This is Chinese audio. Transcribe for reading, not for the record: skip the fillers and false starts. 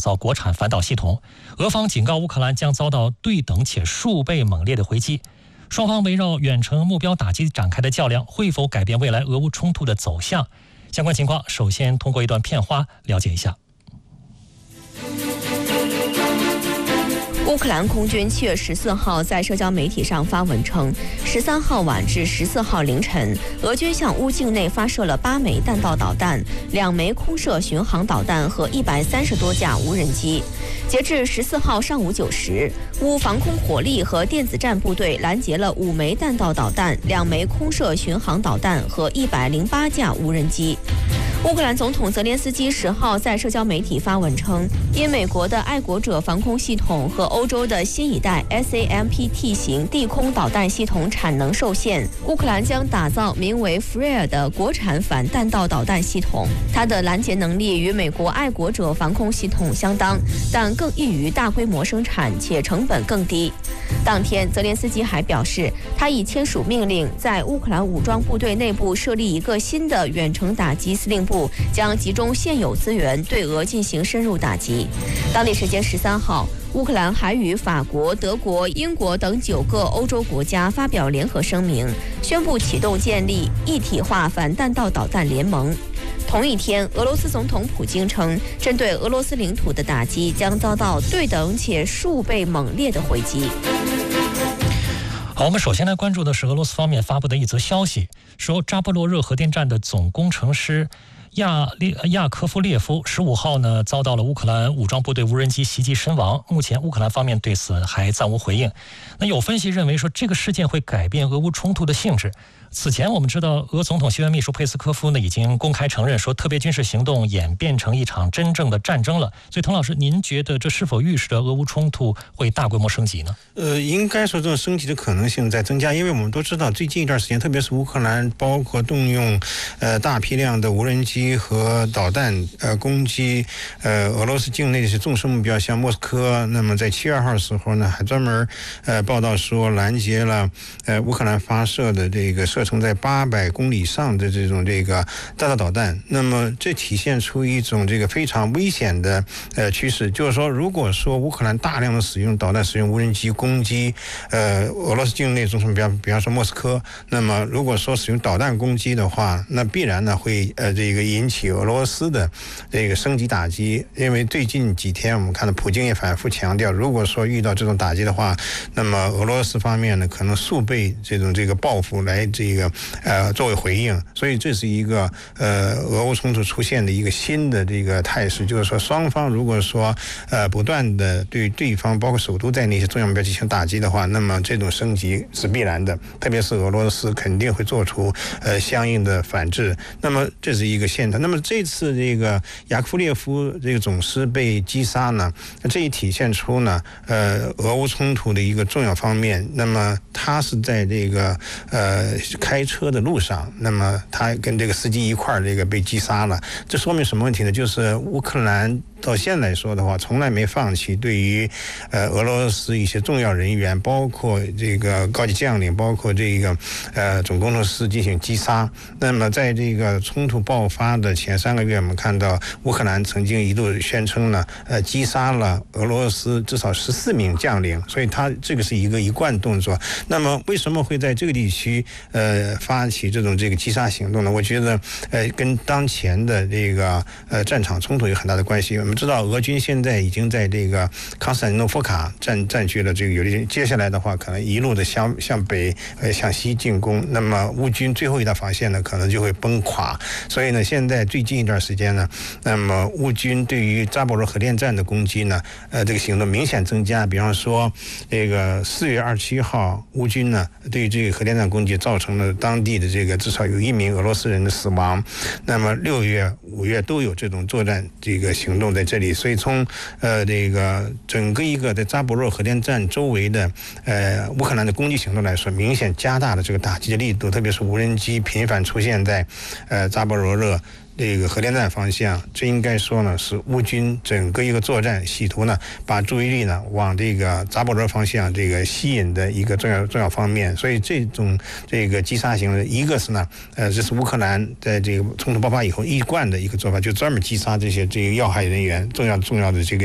造国产反导系统。俄方警告乌克兰将遭到对等且数倍猛烈的回击。双方围绕远程目标打击展开的较量，会否改变未来俄乌冲突的走向？相关情况，首先通过一段片花了解一下。 乌克兰空军7月14号在社交媒体上发文称，13号晚至14号凌晨，俄军向乌境内发射了8枚弹道导弹、2枚空射巡航导弹和130多架无人机。截至14号上午9时，乌防空火力和电子战部队拦截了5枚弹道导弹、2枚空射巡航导弹和108架无人机。乌克兰总统泽连斯基10号在社交媒体发文称，因美国的爱国者防空系统和欧洲的新一代 SAMPT 型地空导弹系统产能受限，乌克兰将打造名为 Freer 的国产反弹道导弹系统。它的拦截能力与美国爱国者防空系统相当，但更易于大规模生产且成本更低。当天，泽连斯基还表示，他已签署命令，在乌克兰武装部队内部设立一个新的远程打击司令部，将集中现有资源对俄进行深入打击。当地时间13号，乌克兰还与法国、德国、英国等9个欧洲国家发表联合声明，宣布启动建立一体化反弹道导弹联盟。同一天，俄罗斯总统普京称，针对俄罗斯领土的打击将遭到对等且数倍猛烈的回击。 好，我们首先来关注的是俄罗斯方面发布的一则消息，说扎波罗热核电站的总工程师亚科夫列夫15号呢遭到了乌克兰武装部队无人机袭击身亡。目前乌克兰方面对此还暂无回应。那有分析认为说，这个事件会改变俄乌冲突的性质。此前我们知道，俄总统新闻秘书佩斯科夫呢已经公开承认说，特别军事行动演变成一场真正的战争了。所以，滕老师，您觉得这是否预示着俄乌冲突会大规模升级呢？ 应该说这种升级的可能性在增加，因为我们都知道，最近一段时间，特别是乌克兰，包括动用大批量的无人机和导弹攻击俄罗斯境内的是重视目标，像莫斯科。那么在7月2号的时候呢，还专门报道说拦截了乌克兰发射的这个射程在800公里以上的这种弹道导弹。那么这体现出一种这个非常危险的趋势，就是说，如果说乌克兰大量的使用导弹、使用无人机攻击俄罗斯境内重视目标，比方说莫斯科，那么如果说使用导弹攻击的话，那必然呢会引起俄罗斯的这个升级打击。因为最近几天我们看到普京也反复强调，如果说遇到这种打击的话，那么俄罗斯方面呢可能数倍这个报复来作为回应。所以这是一个俄乌冲突出现的一个新的这个态势，就是说双方如果说不断的对对方包括首都在内一些重要目标进行打击的话，那么这种升级是必然的，特别是俄罗斯肯定会做出相应的反制。那么这是一个现象。那么这次这个亚科夫列夫这个总师被击杀呢，这也体现出呢俄乌冲突的一个重要方面。那么他是在这个开车的路上，那么他跟这个司机一块儿被击杀了。这说明什么问题呢？就是乌克兰到现在来说的话，从来没放弃对于俄罗斯一些重要人员，包括这个高级将领，包括这个总工程师进行击杀。那么在这个冲突爆发的前3个月，我们看到乌克兰曾经一度宣称呢击杀了俄罗斯至少14名将领，所以他这个是一个一贯动作。那么为什么会在这个地区发起这个击杀行动呢？我觉得跟当前的这个战场冲突有很大的关系。我们知道俄军现在已经在这个康斯坦丁诺夫卡占据了这个有利，接下来的话可能一路的向北向西进攻，那么乌军最后一道防线呢可能就会崩垮。所以呢，现在最近一段时间呢，那么乌军对于扎波罗核电站的攻击呢这个行动明显增加。比方说这个4月27号乌军呢对这个核电站攻击造成了当地的这个至少有1名俄罗斯人的死亡。那么6月、5月都有这种作战这个行动在这里。所以从这个整个一个在扎波罗核电站周围的乌克兰的攻击行动来说，明显加大了这个打击的力度，特别是无人机频繁出现在扎波罗热这个核电站方向。这应该说呢是乌军整个一个作战企图呢把注意力呢往这个扎波罗热方向这个吸引的一个重要方面。所以这种这个击杀行为，一个是呢这是乌克兰在这个冲突爆发以后一贯的一个做法，就专门击杀这个要害人员，重要的这个